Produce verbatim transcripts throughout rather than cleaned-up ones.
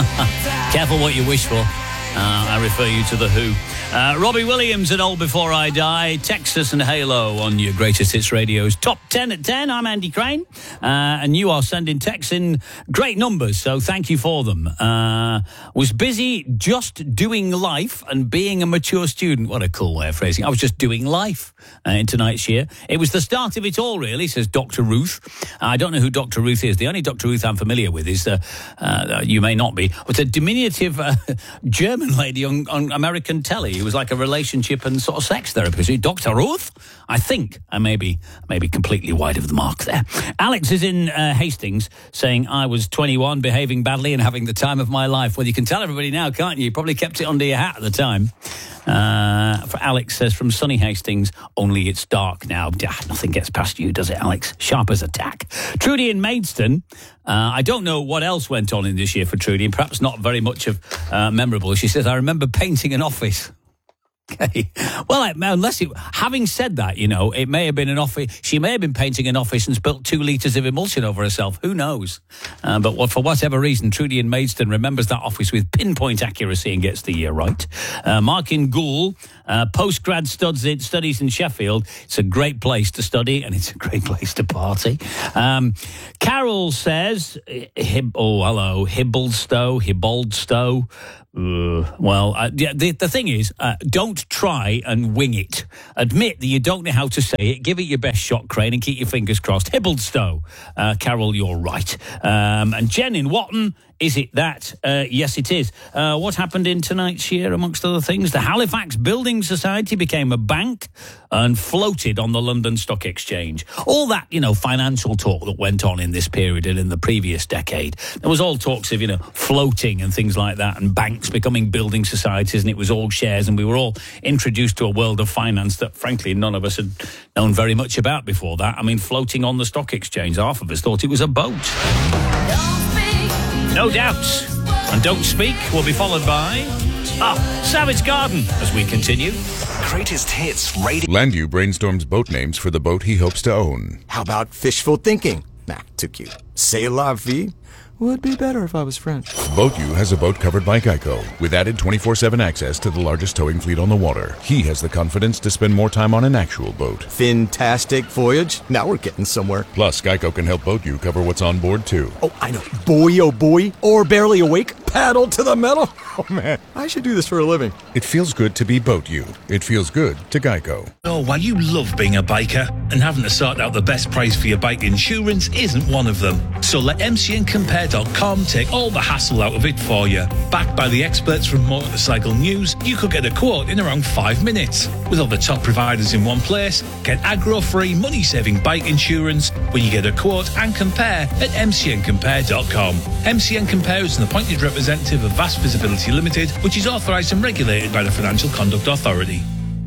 Careful what you wish for. Uh, I refer you to The Who. Uh, Robbie Williams and Old Before I Die, Texas and Halo on your Greatest Hits Radio's Top ten at ten. I'm Andy Crane, uh, and you are sending texts in great numbers, so thank you for them. Uh, was busy just doing life and being a mature student. What a cool way of phrasing it. I was just doing life uh, in tonight's year. It was the start of it all, really, says Doctor Ruth. I don't know who Doctor Ruth is. The only Doctor Ruth I'm familiar with is, uh, uh, you may not be, it's a diminutive uh, German lady on, on American telly. It was like a relationship and sort of sex therapist. Doctor Ruth? I think. I may be, may be completely wide of the mark there. Alex is in uh, Hastings saying, I was twenty-one, behaving badly and having the time of my life. Well, you can tell everybody now, can't you? You probably kept it under your hat at the time. Uh, for Alex says, from sunny Hastings, only it's dark now. Nothing gets past you, does it, Alex? Sharp as a tack. Trudy in Maidstone. Uh, I don't know what else went on in this year for Trudy, and perhaps not very much of uh, memorable. She says, I remember painting an office. Okay. Well, unless it, having said that, you know, it may have been an office. She may have been painting an office and spilt two litres of emulsion over herself. Who knows? Uh, but what, for whatever reason, Trudy in Maidstone remembers that office with pinpoint accuracy and gets the year right. Uh, Mark in Goole, uh, postgrad studies, studies in Sheffield. It's a great place to study and it's a great place to party. Um, Carol says, Hib, oh, hello, Hibblstow, Hibboldstow. Uh, well, uh, the, the thing is, uh, don't try and wing it. Admit that you don't know how to say it. Give it your best shot, Crane, and keep your fingers crossed. Hibblstow. Uh, Carol, you're right. Um, and Jen in Watton, is it that? Uh, yes, it is. Uh, what happened in tonight's year, amongst other things? The Halifax Building Society became a bank and floated on the London Stock Exchange. All that, you know, financial talk that went on in this period and in the previous decade. There was all talks of, you know, floating and things like that, and banks becoming building societies, and it was all shares, and we were all introduced to a world of finance that, frankly, none of us had known very much about before that. I mean, floating on the stock exchange, half of us thought it was a boat. No doubts. And Don't Speak will be followed by Ah, Savage Garden as we continue. Greatest Hits Radio. Landu brainstorms boat names for the boat he hopes to own. How about Fishful Thinking? Nah, too cute. C'est la vie? Would be better if I was French. BoatU has a boat covered by Geico, with added twenty-four seven access to the largest towing fleet on the water. He has the confidence to spend more time on an actual boat. Fantastic voyage. Now we're getting somewhere. Plus, Geico can help BoatU cover what's on board, too. Oh, I know. Boy, oh boy. Or barely awake. Paddle to the metal. Oh, man. I should do this for a living. It feels good to be BoatU. It feels good to Geico. Oh, while you love being a biker, and having to sort out the best price for your bike insurance isn't one of them. So let M C N Compare dot com take all the hassle out of it for you. Backed by the experts from Motorcycle News, you could get a quote in around five minutes. With all the top providers in one place, get aggro-free, money-saving bike insurance when you get a quote and compare at M C N Compare dot com. M C N Compare is an appointed representative of Vast Visibility Limited, which is authorised and regulated by the Financial Conduct Authority.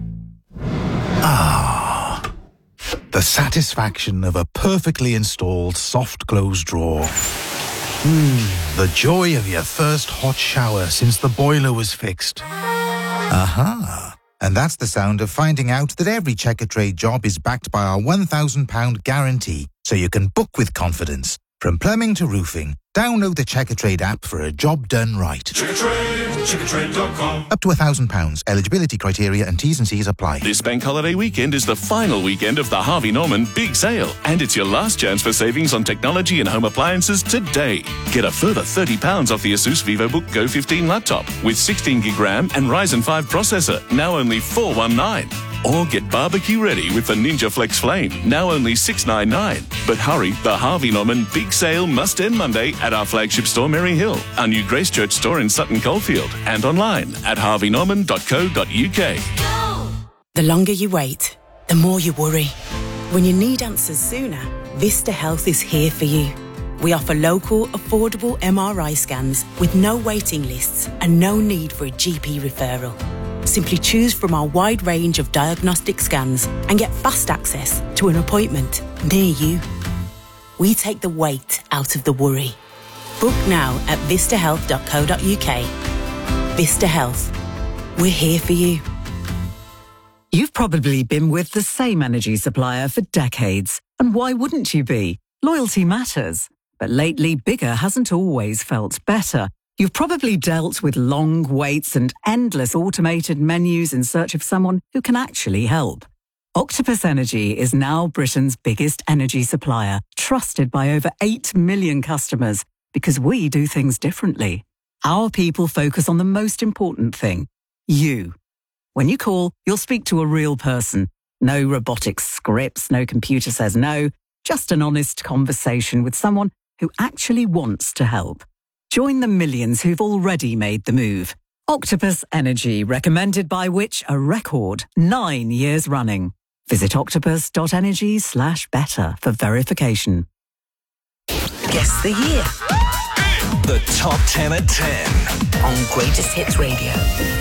Ah, the satisfaction of a perfectly installed soft close drawer. Hmm, the joy of your first hot shower since the boiler was fixed. Aha. And that's the sound of finding out that every Checkatrade job is backed by our one thousand pounds guarantee, so you can book with confidence. From plumbing to roofing, download the Checkatrade app for a job done right. Checkatrade, checkatrade dot com. Up to one thousand pounds. Eligibility criteria and T's and C's apply. This bank holiday weekend is the final weekend of the Harvey Norman Big Sale, and it's your last chance for savings on technology and home appliances today. Get a further thirty pounds off the Asus VivoBook Go fifteen laptop with sixteen gig RAM and Ryzen five processor, now only four hundred nineteen. Or get barbecue ready with the Ninja Flex Flame, now only six hundred ninety-nine. But hurry, the Harvey Norman Big Sale must end Monday at our flagship store, Mary Hill, our new Grace Church store in Sutton Coldfield, and online at harvey norman dot co dot uk. The longer you wait, the more you worry. When you need answers sooner, Vista Health is here for you. We offer local, affordable M R I scans with no waiting lists and no need for a G P referral. Simply choose from our wide range of diagnostic scans and get fast access to an appointment near you. We take the weight out of the worry. Book now at vista health dot co dot uk. Vista Health. We're here for you. You've probably been with the same energy supplier for decades. And why wouldn't you be? Loyalty matters. But lately, bigger hasn't always felt better. You've probably dealt with long waits and endless automated menus in search of someone who can actually help. Octopus Energy is now Britain's biggest energy supplier, trusted by over eight million customers, because we do things differently. Our people focus on the most important thing, you. When you call, you'll speak to a real person. No robotic scripts, no computer says no, just an honest conversation with someone who actually wants to help. Join the millions who've already made the move. Octopus Energy, recommended by Which? A record nine years running. Visit octopus.energy slash better for verification. Guess the year. The Top ten at ten. On Greatest Hits Radio.